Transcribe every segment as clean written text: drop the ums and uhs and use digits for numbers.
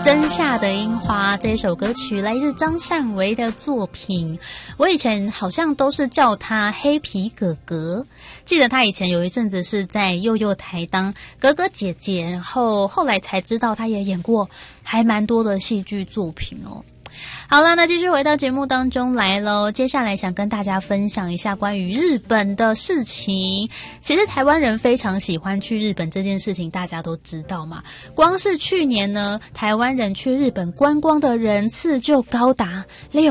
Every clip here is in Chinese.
灯下的樱花这首歌曲来自张善为的作品，我以前好像都是叫他黑皮哥哥，记得他以前有一阵子是在幼幼台当哥哥姐姐，然后后来才知道他也演过还蛮多的戏剧作品哦。好了，那继续回到节目当中来咯，接下来想跟大家分享一下关于日本的事情。其实台湾人非常喜欢去日本这件事情大家都知道嘛，光是去年呢，台湾人去日本观光的人次就高达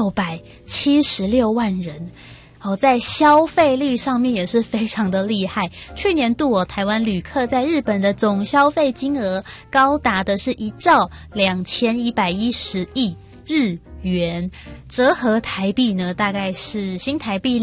676万人。在消费力上面也是非常的厉害。去年度台湾旅客在日本的总消费金额高达的是1兆2110亿日元，折合台币呢大概是新台币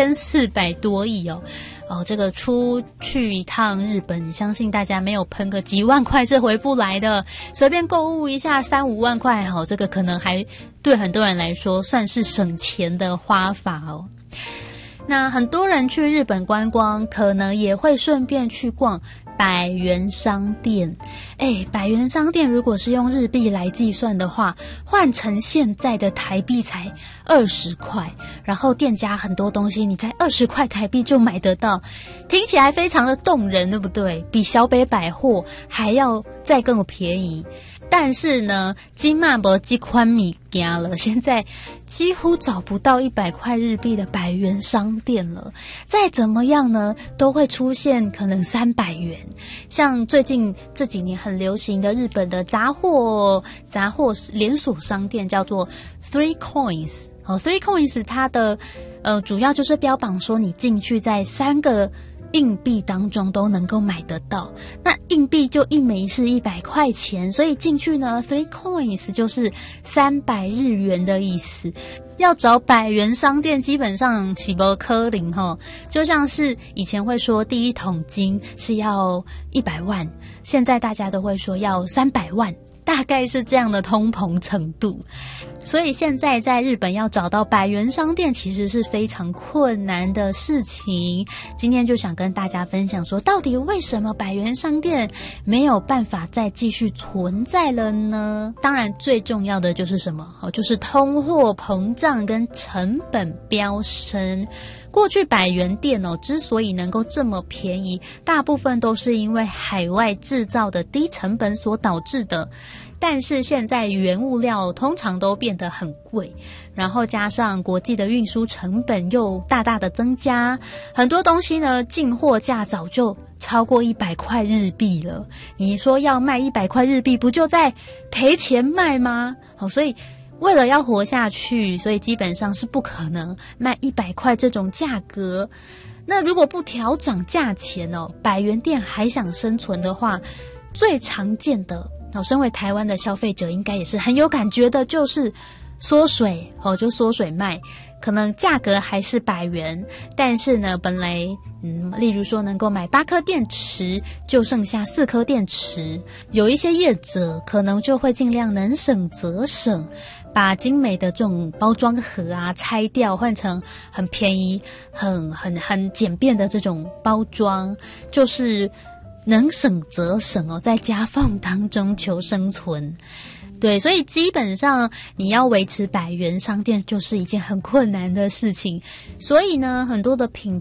2400多亿哦。这个出去一趟日本，相信大家没有喷个几万块是回不来的，随便购物一下3-5万块这个可能还对很多人来说算是省钱的花法哦。那很多人去日本观光，可能也会顺便去逛百元商店。百元商店如果是用日币来计算的话，换成现在的台币才20块，然后店家很多东西你在20块台币就买得到，听起来非常的动人，对不对？比小北百货还要再更便宜。但是呢，今嘛没这款物件了，现在几乎找不到100块日币的百元商店了。再怎么样呢，都会出现可能300元。像最近这几年很流行的日本的杂货连锁商店叫做 Three Coins。Three Coins 它的主要就是标榜说你进去在3个硬币当中都能够买得到，那硬币就一枚是100块钱，所以进去呢 Three Coins 就是300日元的意思。要找百元商店基本上是不可能就像是以前会说第一桶金是要100万，现在大家都会说要300万，大概是这样的通膨程度。所以现在在日本要找到百元商店其实是非常困难的事情。今天就想跟大家分享说，到底为什么百元商店没有办法再继续存在了呢？当然最重要的就是什么？就是通货膨胀跟成本飙升。过去百元店之所以能够这么便宜，大部分都是因为海外制造的低成本所导致的。但是现在原物料通常都变得很贵，然后加上国际的运输成本又大大的增加，很多东西呢进货价早就超过100块日币了。你说要卖100块日币，不就在赔钱卖吗？所以为了要活下去，所以基本上是不可能卖100块这种价格。那如果不调涨价钱百元店还想生存的话，最常见的身为台湾的消费者应该也是很有感觉的，就是缩水就缩水卖，可能价格还是100元，但是呢本来例如说能够买8颗电池，就剩下4颗电池。有一些业者可能就会尽量能省则省，把精美的这种包装盒拆掉，换成很便宜很简便的这种包装，就是能省则省在夹缝当中求生存。对，所以基本上你要维持百元商店就是一件很困难的事情。所以呢，很多的品